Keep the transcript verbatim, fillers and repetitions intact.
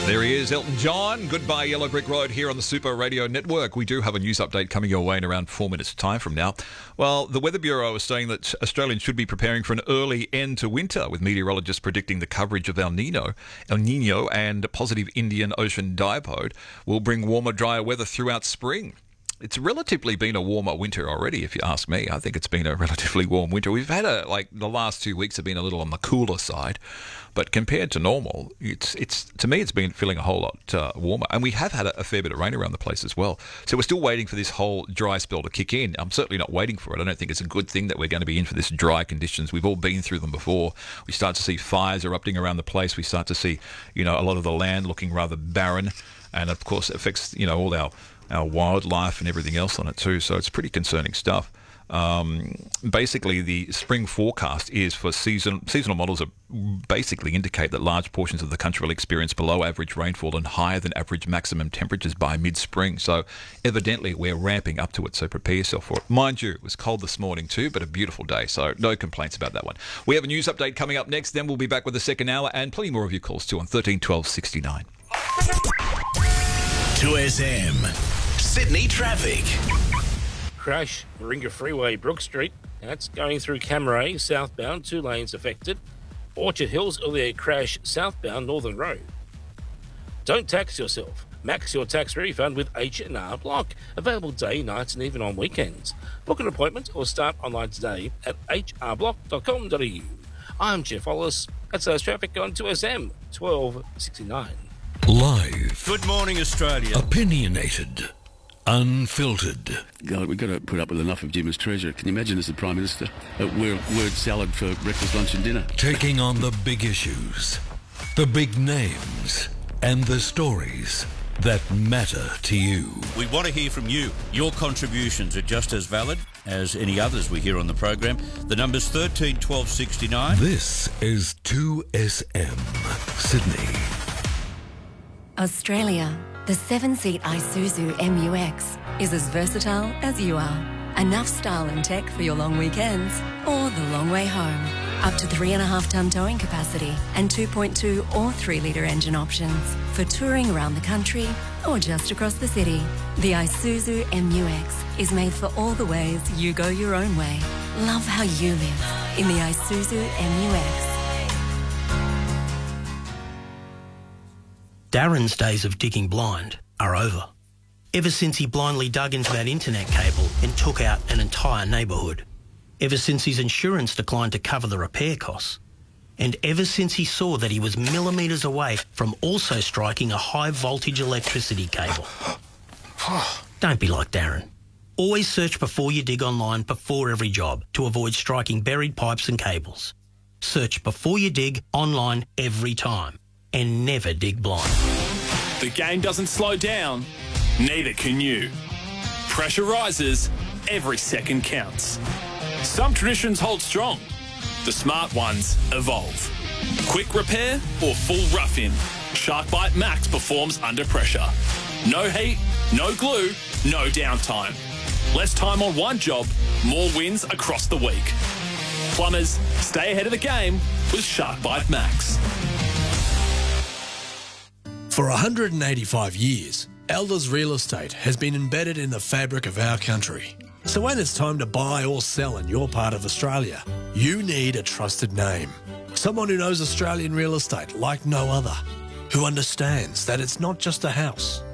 There he is, Elton John. Goodbye Yellow Brick Road here on the Super Radio Network. We do have a news update coming your way in around four minutes' time from now. Well, the Weather Bureau is saying that Australians should be preparing for an early end to winter, with meteorologists predicting the coverage of El Nino, El Nino and positive Indian Ocean dipole will bring warmer, drier weather throughout spring. It's relatively been a warmer winter already, if you ask me. I think it's been a relatively warm winter. We've had a, like, the last two weeks have been a little on the cooler side, but compared to normal, it's, it's to me, it's been feeling a whole lot uh, warmer. And we have had a, a fair bit of rain around the place as well. So we're still waiting for this whole dry spell to kick in. I'm certainly not waiting for it. I don't think it's a good thing that we're going to be in for this dry conditions. We've all been through them before. We start to see fires erupting around the place. We start to see, you know, a lot of the land looking rather barren. And of course, it affects, you know, all our our wildlife and everything else on it too. So it's pretty concerning stuff. Um, basically, the spring forecast is for season seasonal models are basically indicate that large portions of the country will experience below average rainfall and higher than average maximum temperatures by mid-spring. So evidently we're ramping up to it, so prepare yourself for it. Mind you, it was cold this morning too, but a beautiful day, so no complaints about that one. We have a news update coming up next, then we'll be back with the second hour and plenty more of your calls too on thirteen twelve sixty-nine. two S M Sydney traffic. Crash, Warringah Freeway, Brook Street. That's going through Camaray, southbound, two lanes affected. Orchard Hills, earlier crash, southbound, Northern Road. Don't tax yourself. Max your tax refund with H and R Block. Available day, nights and even on weekends. Book an appointment or start online today at h r block dot com dot a u. I'm Jeff Wallace. That's those traffic on two S M twelve sixty-nine. Live. Good morning, Australia. Opinionated. Unfiltered. God, we've got to put up with enough of Jim's treasure. Can you imagine as the Prime Minister at word, word salad for breakfast, lunch and dinner? Taking on the big issues, the big names, and the stories that matter to you. We want to hear from you. Your contributions are just as valid as any others we hear on the program. The number's thirteen twelve sixty-nine. This is two S M Sydney. Australia. The seven-seat Isuzu M U X is as versatile as you are. Enough style and tech for your long weekends or the long way home. Up to three and a half tonne towing capacity and two point two or three litre engine options for touring around the country or just across the city. The Isuzu M U X is made for all the ways you go your own way. Love how you live in the Isuzu M U X. Darren's days of digging blind are over. Ever since he blindly dug into that internet cable and took out an entire neighbourhood. Ever since his insurance declined to cover the repair costs. And ever since he saw that he was millimetres away from also striking a high voltage electricity cable. Don't be like Darren. Always search before you dig online before every job to avoid striking buried pipes and cables. Search before you dig online every time. And never dig blind. The game doesn't slow down, neither can you. Pressure rises, every second counts. Some traditions hold strong, the smart ones evolve. Quick repair or full rough-in, SharkBite Max performs under pressure. No heat, no glue, no downtime. Less time on one job, more wins across the week. Plumbers, stay ahead of the game with SharkBite Max. For one hundred eighty-five years, Elders Real Estate has been embedded in the fabric of our country. So when it's time to buy or sell in your part of Australia, you need a trusted name. Someone who knows Australian real estate like no other. Who understands that it's not just a house,